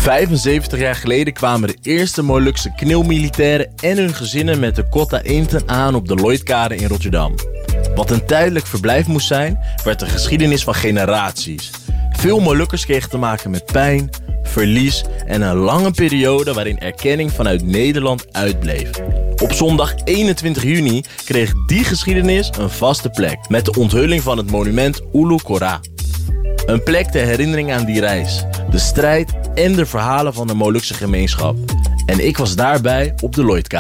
75 jaar geleden kwamen de eerste Molukse KNIL-militairen en hun gezinnen met de Kota Eemten aan op de Lloydkade in Rotterdam. Wat een tijdelijk verblijf moest zijn, werd de geschiedenis van generaties. Veel Molukkers kregen te maken met pijn, verlies en een lange periode waarin erkenning vanuit Nederland uitbleef. Op zondag 21 juni kreeg die geschiedenis een vaste plek met de onthulling van het monument Ulu Kora. Een plek ter herinnering aan die reis, de strijd en de verhalen van de Molukse gemeenschap. En ik was daarbij op de Lloydkade.